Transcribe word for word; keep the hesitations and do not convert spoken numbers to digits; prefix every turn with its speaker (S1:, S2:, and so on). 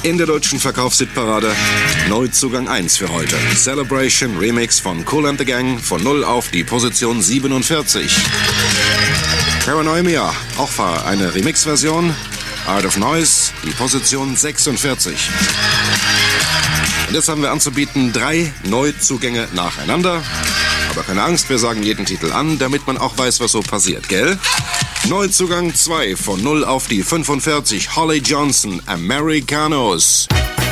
S1: In der deutschen Verkaufshitparade Neuzugang eins für heute. Celebration Remix von Kool and the Gang von null auf die Position siebenundvierzig. Paranoia, auch war eine Remix-Version. Art of Noise, die Position sechsundvierzig. Und jetzt haben wir anzubieten drei Neuzugänge nacheinander. Aber keine Angst, wir sagen jeden Titel an, damit man auch weiß, was so passiert, gell? Neuzugang zwei von null auf die fünfundvierzig. Holly Johnson, Americanos.